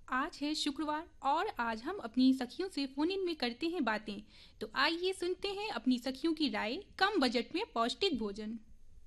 आज है शुक्रवार और आज हम अपनी सखियों से फोन इन में करते हैं बातें। तो आइए सुनते हैं अपनी सखियों की राय कम बजट में पौष्टिक भोजन।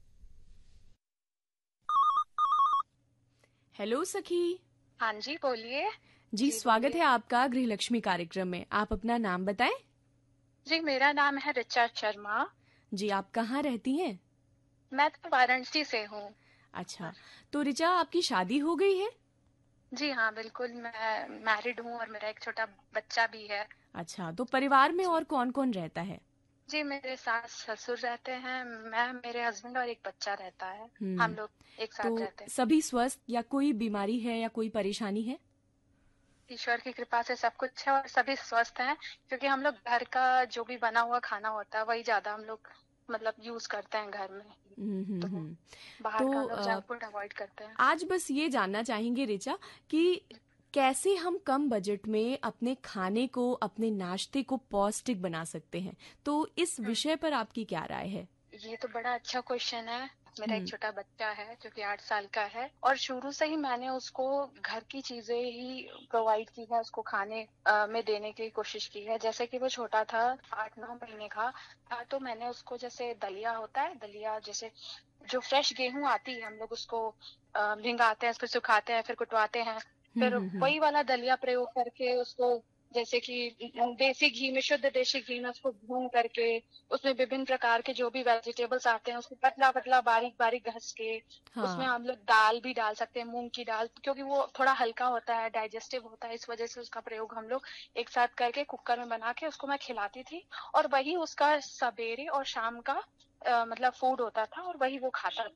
हेलो सखी। हाँ जी, बोलिए। जी स्वागत है आपका गृहलक्ष्मी कार्यक्रम में। आप अपना नाम बताएं। जी, मेरा नाम है ऋचा शर्मा। जी, आप कहाँ रहती हैं? मैं तो वाराणसी से हूँ। अच्छा, तो ऋचा आपकी शादी हो गई है? जी हाँ, बिल्कुल, मैं मैरिड हूँ और मेरा एक छोटा बच्चा भी है। अच्छा, तो परिवार में और कौन कौन रहता है? जी, मेरे सास ससुर रहते हैं, मैं, मेरे हस्बैंड और एक बच्चा रहता है। हम लोग एक तो साथ रहते हैं। सभी स्वस्थ या कोई बीमारी है या कोई परेशानी है? ईश्वर की कृपा से सब कुछ है और सभी स्वस्थ हैं, क्योंकि हम लोग घर का जो भी बना हुआ खाना होता है वही ज्यादा हम लोग मतलब यूज करते हैं घर में। तो बाहर का हम लोग तो जंक फूड अवॉइड करते हैं। आज बस ये जानना चाहेंगे ऋचा कि कैसे हम कम बजट में अपने खाने को, अपने नाश्ते को पौष्टिक बना सकते हैं। तो इस विषय पर आपकी क्या राय है? ये तो बड़ा अच्छा क्वेश्चन है। मेरा एक छोटा बच्चा है जो कि 8 साल का है और शुरू से ही मैंने उसको घर की चीजें ही प्रोवाइड की है, उसको खाने में देने की कोशिश की है। जैसे कि वो छोटा था, 8-9 महीने का था, तो मैंने उसको, जैसे दलिया होता है, दलिया जैसे जो फ्रेश गेहूं आती है, हम लोग उसको भिंगाते हैं, फिर सुखाते हैं, फिर कुटवाते हैं, फिर वही वाला दलिया प्रयोग करके उसको, जैसे कि देसी घी में, शुद्ध देसी घी में उसको भून करके उसमें विभिन्न प्रकार के जो भी वेजिटेबल्स आते हैं उसको पतला पतला बारीक बारीक घस के उसमें हम लोग दाल भी डाल सकते हैं, मूंग की दाल, क्योंकि वो थोड़ा हल्का होता है, डाइजेस्टिव होता है, इस वजह से उसका प्रयोग हम लोग एक साथ करके कुकर में बना के उसको मैं खिलाती थी। और वही उसका सवेरे और शाम का मतलब फूड होता था और वही वो खाता था।